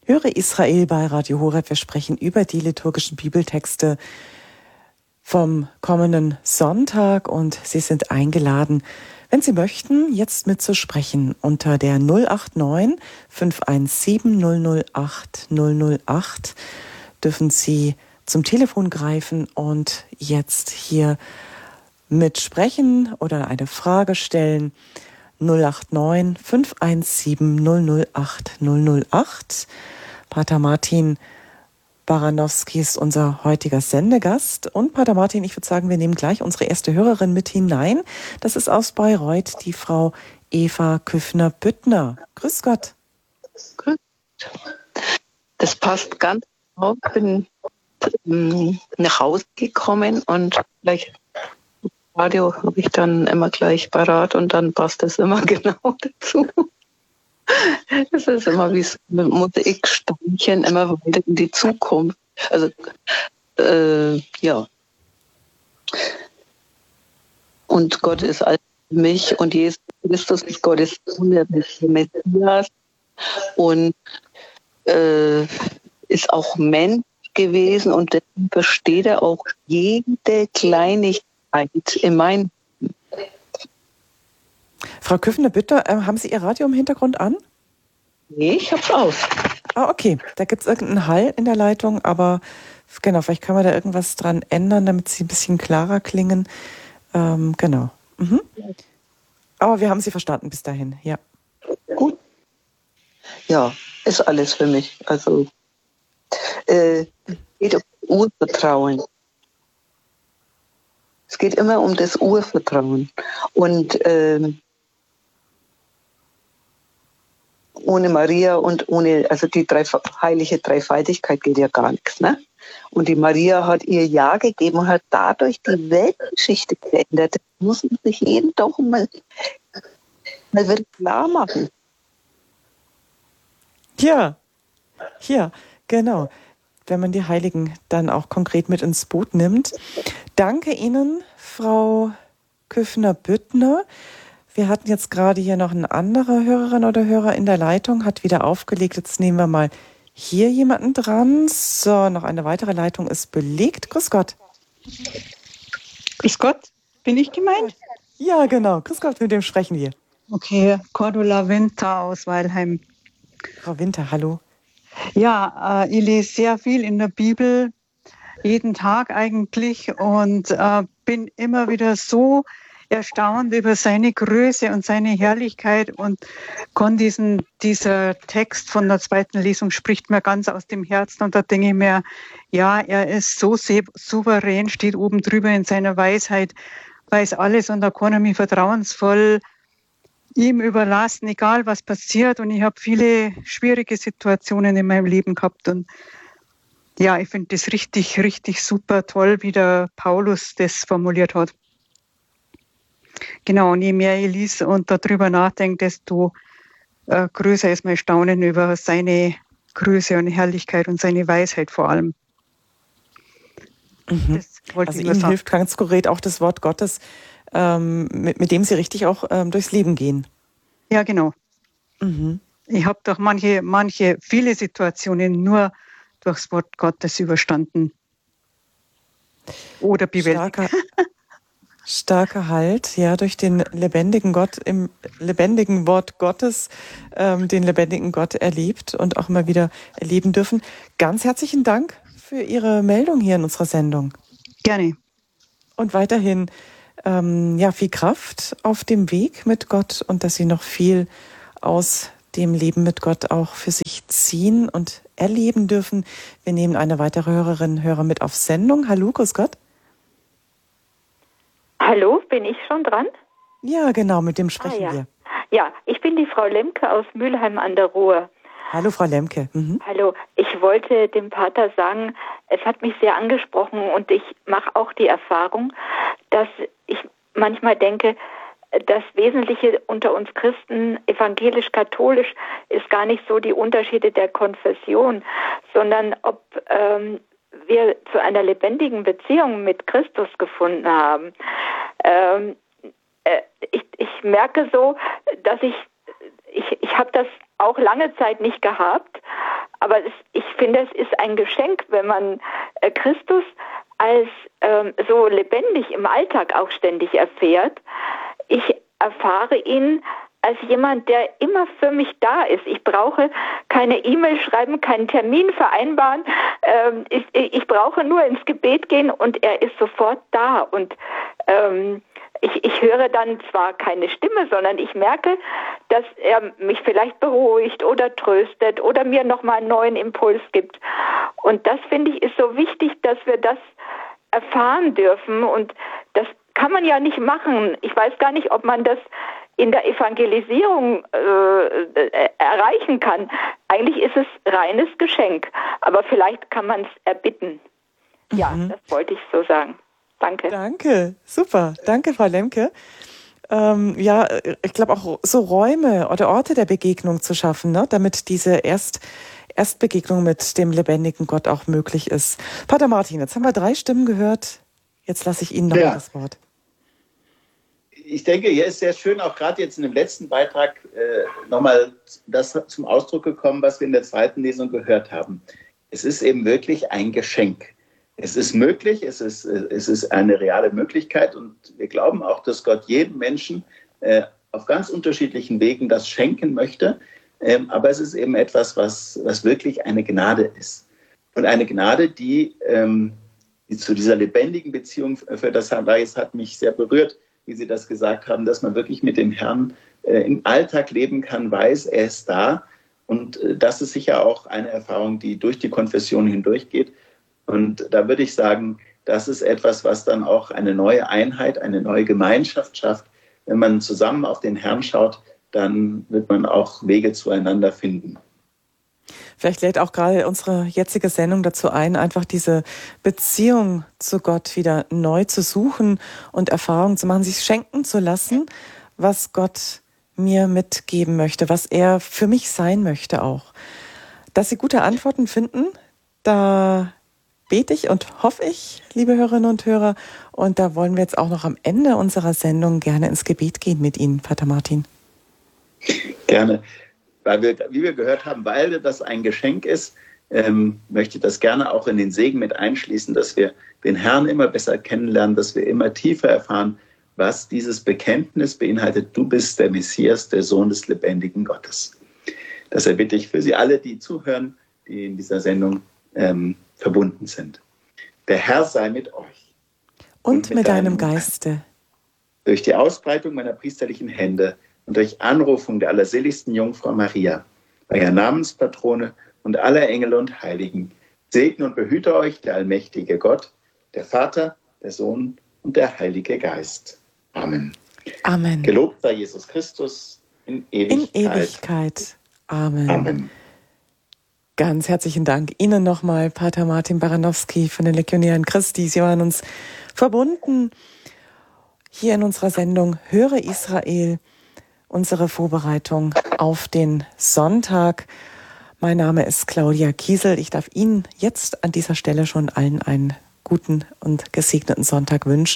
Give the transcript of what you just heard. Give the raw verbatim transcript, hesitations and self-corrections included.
Höre Israel bei Radio Horeb. Wir sprechen über die liturgischen Bibeltexte vom kommenden Sonntag und Sie sind eingeladen, wenn Sie möchten, jetzt mitzusprechen unter der null acht neun, fünf eins sieben, null null acht, null null acht dürfen Sie zum Telefon greifen und jetzt hier mitsprechen oder eine Frage stellen. null acht neun, fünf eins sieben, null null acht, null null acht. Pater Martin Baranowski ist unser heutiger Sendegast. Und Pater Martin, ich würde sagen, wir nehmen gleich unsere erste Hörerin mit hinein. Das ist aus Bayreuth, die Frau Eva Küffner-Büttner. Grüß Gott. Das passt ganz genau. Ich bin ähm, nach Hause gekommen und gleich Radio habe ich dann immer gleich parat und dann passt das immer genau dazu. Es ist immer wie so ein Mosaiksteinchen, immer weiter in die Zukunft. Also, äh, ja. Und Gott ist all für mich und Jesus Christus ist Gottes Sohn, der Messias und äh, ist auch Mensch gewesen und deswegen versteht er auch jede Kleinigkeit in meinem. Frau Küffner-Büttner, äh, haben Sie Ihr Radio im Hintergrund an? Nee, ich hab's aus. Ah, okay. Da gibt es irgendeinen Hall in der Leitung, aber genau, vielleicht können wir da irgendwas dran ändern, damit Sie ein bisschen klarer klingen. Ähm, genau. Mhm. Aber wir haben Sie verstanden bis dahin, ja. Gut. Ja, ist alles für mich. Also, äh, es geht um Urvertrauen. Es geht immer um das Urvertrauen. Und ähm, ohne Maria und ohne, also die drei, heilige Dreifaltigkeit geht ja gar nichts, ne? Und die Maria hat ihr Ja gegeben und hat dadurch die Weltgeschichte geändert. Das muss man sich jeden doch mal, mal wieder klar machen. Ja, ja, genau. Wenn man die Heiligen dann auch konkret mit ins Boot nimmt. Danke Ihnen, Frau Küffner-Büttner. Wir hatten jetzt gerade hier noch eine andere Hörerin oder Hörer in der Leitung, hat wieder aufgelegt. Jetzt nehmen wir mal hier jemanden dran. So, noch eine weitere Leitung ist belegt. Grüß Gott. Grüß Gott, bin ich gemeint? Ja, genau. Grüß Gott, mit dem sprechen wir. Okay, Cordula Winter aus Weilheim. Frau Winter, hallo. Ja, äh, ich lese sehr viel in der Bibel, jeden Tag eigentlich, und äh, bin immer wieder so erstaunt über seine Größe und seine Herrlichkeit und kann diesen, dieser Text von der zweiten Lesung spricht mir ganz aus dem Herzen und da denke ich mir, ja, er ist so souverän, steht oben drüber in seiner Weisheit, weiß alles und da kann er mich vertrauensvoll ihm überlassen, egal was passiert. Und ich habe viele schwierige Situationen in meinem Leben gehabt und ja, ich finde das richtig, richtig super toll, wie der Paulus das formuliert hat. Genau, und je mehr ich lese und darüber nachdenke, desto äh, größer ist mein Staunen über seine Größe und Herrlichkeit und seine Weisheit vor allem. Mhm. Also Ihnen sagen. Hilft ganz konkret auch das Wort Gottes, ähm, mit, mit dem Sie richtig auch ähm, durchs Leben gehen. Ja, genau. Mhm. Ich habe doch manche, manche, viele Situationen nur durchs Wort Gottes überstanden. Oder bewältigt. Starker, starker Halt, ja, durch den lebendigen Gott, im lebendigen Wort Gottes, ähm, den lebendigen Gott erlebt und auch immer wieder erleben dürfen. Ganz herzlichen Dank für Ihre Meldung hier in unserer Sendung. Gerne. Und weiterhin ähm, ja, viel Kraft auf dem Weg mit Gott und dass Sie noch viel aus dem Leben mit Gott auch für sich ziehen und erleben dürfen. Wir nehmen eine weitere Hörerin, Hörer mit auf Sendung. Hallo, grüß Gott. Hallo, bin ich schon dran? Ja, genau, mit dem sprechen ah, ja. wir. Ja, ich bin die Frau Lemke aus Mülheim an der Ruhr. Hallo, Frau Lemke. Mhm. Hallo, ich wollte dem Pater sagen, es hat mich sehr angesprochen und ich mache auch die Erfahrung, dass ich manchmal denke, das Wesentliche unter uns Christen, evangelisch-katholisch, ist gar nicht so die Unterschiede der Konfession, sondern ob ähm, wir zu einer lebendigen Beziehung mit Christus gefunden haben. Ähm, äh, ich, ich merke so, dass ich, ich, ich habe das auch lange Zeit nicht gehabt, aber es, ich finde, es ist ein Geschenk, wenn man äh, Christus als ähm, so lebendig im Alltag auch ständig erfährt. Ich erfahre ihn als jemand, der immer für mich da ist. Ich brauche keine E-Mail schreiben, keinen Termin vereinbaren. Ähm, ich, ich brauche nur ins Gebet gehen und er ist sofort da. Und ähm, ich, ich höre dann zwar keine Stimme, sondern ich merke, dass er mich vielleicht beruhigt oder tröstet oder mir nochmal einen neuen Impuls gibt. Und das, finde ich, ist so wichtig, dass wir das erfahren dürfen. Und das kann man ja nicht machen. Ich weiß gar nicht, ob man das in der Evangelisierung äh, erreichen kann. Eigentlich ist es reines Geschenk, aber vielleicht kann man es erbitten. Mhm. Ja, das wollte ich so sagen. Danke. Danke, super. Danke, Frau Lemke. Ähm, ja, ich glaube auch so Räume oder Orte der Begegnung zu schaffen, ne, damit diese Erst, Erstbegegnung mit dem lebendigen Gott auch möglich ist. Pater Martin, jetzt haben wir drei Stimmen gehört. Jetzt lasse ich Ihnen noch ja. das Wort. Ich denke, hier ist sehr schön, auch gerade jetzt in dem letzten Beitrag äh, nochmal das zum Ausdruck gekommen, was wir in der zweiten Lesung gehört haben. Es ist eben wirklich ein Geschenk. Es ist möglich, es ist, es ist eine reale Möglichkeit und wir glauben auch, dass Gott jedem Menschen äh, auf ganz unterschiedlichen Wegen das schenken möchte. Ähm, aber es ist eben etwas, was, was wirklich eine Gnade ist. Und eine Gnade, die, ähm, die zu dieser lebendigen Beziehung für das Herrn hat mich sehr berührt, wie Sie das gesagt haben, dass man wirklich mit dem Herrn äh, im Alltag leben kann, weiß, er ist da. Und äh, das ist sicher auch eine Erfahrung, die durch die Konfession hindurchgeht. Und da würde ich sagen, das ist etwas, was dann auch eine neue Einheit, eine neue Gemeinschaft schafft. Wenn man zusammen auf den Herrn schaut, dann wird man auch Wege zueinander finden. Vielleicht lädt auch gerade unsere jetzige Sendung dazu ein, einfach diese Beziehung zu Gott wieder neu zu suchen und Erfahrungen zu machen, sich schenken zu lassen, was Gott mir mitgeben möchte, was er für mich sein möchte auch. Dass Sie gute Antworten finden, da bete ich und hoffe ich, liebe Hörerinnen und Hörer. Und da wollen wir jetzt auch noch am Ende unserer Sendung gerne ins Gebet gehen mit Ihnen, Pater Martin. Gerne. Weil wir, wie wir gehört haben, weil das ein Geschenk ist, ähm, möchte ich das gerne auch in den Segen mit einschließen, dass wir den Herrn immer besser kennenlernen, dass wir immer tiefer erfahren, was dieses Bekenntnis beinhaltet. Du bist der Messias, der Sohn des lebendigen Gottes. Das erbitte ich für Sie alle, die zuhören, die in dieser Sendung ähm, verbunden sind. Der Herr sei mit euch. Und, und mit, mit deinem Geiste. Durch die Ausbreitung meiner priesterlichen Hände und durch Anrufung der allerseligsten Jungfrau Maria, eurer Namenspatrone und aller Engel und Heiligen, segne und behüte euch der allmächtige Gott, der Vater, der Sohn und der Heilige Geist. Amen. Amen. Gelobt sei Jesus Christus in Ewigkeit. In Ewigkeit. Amen. Amen. Ganz herzlichen Dank Ihnen nochmal, Pater Martin Baranowski von den Legionären Christi. Sie waren uns verbunden hier in unserer Sendung Höre Israel, unsere Vorbereitung auf den Sonntag. Mein Name ist Claudia Kiesel. Ich darf Ihnen jetzt an dieser Stelle schon allen einen guten und gesegneten Sonntag wünschen.